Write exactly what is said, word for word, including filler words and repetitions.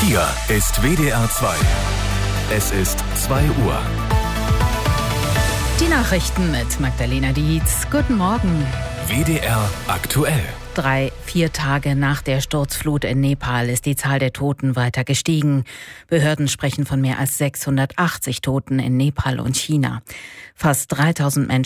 Hier ist W D R zwei. Es ist zwei Uhr. Die Nachrichten mit Magdalena Dietz. Guten Morgen. W D R aktuell. Drei, vier Tage nach der Sturzflut in Nepal ist die Zahl der Toten weiter gestiegen. Behörden sprechen von mehr als sechshundertachtzig Toten in Nepal und China. Fast dreitausend Menschen